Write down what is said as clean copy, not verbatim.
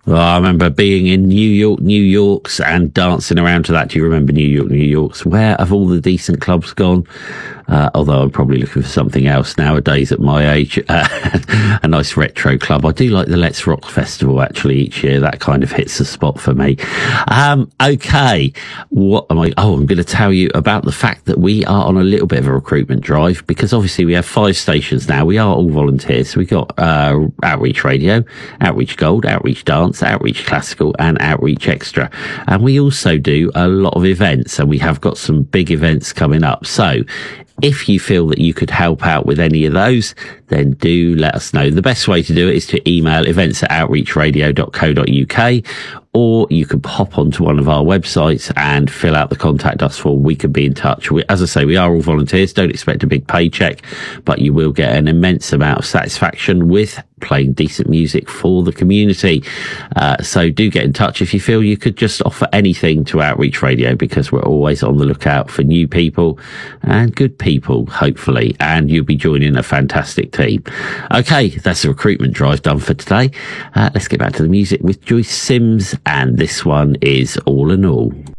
Well, I remember being in New York's and dancing around to that. Do you remember New York's? Where have all the decent clubs gone? Although I'm probably looking for something else nowadays at my age. A nice retro club. I do like the Let's Rock Festival actually each year. That kind of hits the spot for me. Okay. What am I? Oh, I'm going to tell you about the fact that we are on a little bit of a recruitment drive, because obviously we have 5 stations now. We are all volunteers. So we got Outreach Radio, Outreach Gold, Outreach Dance, Outreach Classical and Outreach Extra. And we also do a lot of events, and we have got some big events coming up. So if you feel that you could help out with any of those, then do let us know. The best way to do it is to email events@outreachradio.co.uk, or you can pop onto one of our websites and fill out the contact us form. We can be in touch. As I say, we are all volunteers. Don't expect a big paycheck, but you will get an immense amount of satisfaction with playing decent music for the community. So do get in touch if you feel you could just offer anything to Outreach Radio, because we're always on the lookout for new people and good people, hopefully, and you'll be joining a fantastic team. Okay, that's the recruitment drive done for today. Let's get back to the music with Joyce Sims, and this one is All in All.